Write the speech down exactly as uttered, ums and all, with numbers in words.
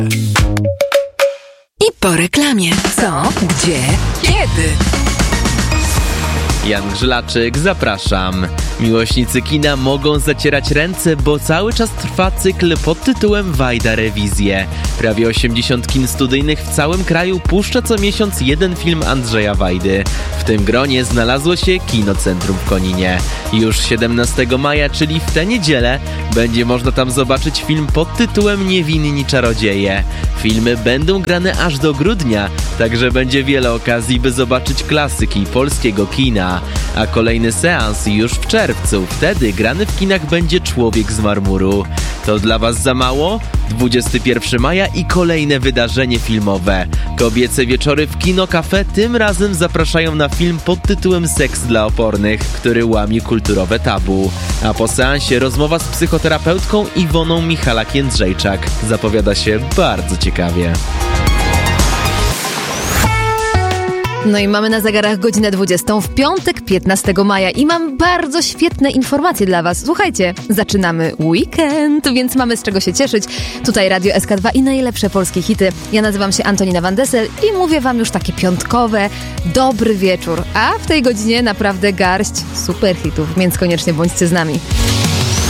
I po reklamie. Co? Gdzie? Kiedy? Jan Grzylaczyk, zapraszam. Miłośnicy kina mogą zacierać ręce, bo cały czas trwa cykl pod tytułem Wajda Rewizje. Prawie osiemdziesiąt kin studyjnych w całym kraju puszcza co miesiąc jeden film Andrzeja Wajdy. W tym gronie znalazło się Kinocentrum w Koninie. Już siedemnastego maja, czyli w tę niedzielę, będzie można tam zobaczyć film pod tytułem Niewinni Czarodzieje. Filmy będą grane aż do grudnia, także będzie wiele okazji, by zobaczyć klasyki polskiego kina. A kolejny seans już w czerwcu. Wtedy grany w kinach będzie Człowiek z marmuru. To dla Was za mało? dwudziestego pierwszego maja i kolejne wydarzenie filmowe. Kobiece wieczory w Kino Cafe tym razem zapraszają na film pod tytułem Seks dla opornych, który łamie kulturowe tabu. A po seansie rozmowa z psychoterapeutką Iwoną Michalak-Jędrzejczak. Zapowiada się bardzo ciekawie. No i mamy na zegarach godzinę dwudziestą w piątek, piętnastego maja i mam bardzo świetne informacje dla Was. Słuchajcie, zaczynamy weekend, więc mamy z czego się cieszyć. Tutaj Radio S K dwa i najlepsze polskie hity. Ja nazywam się Antonina Van Dessel i mówię Wam już takie piątkowe, dobry wieczór. A w tej godzinie naprawdę garść super hitów, więc koniecznie bądźcie z nami.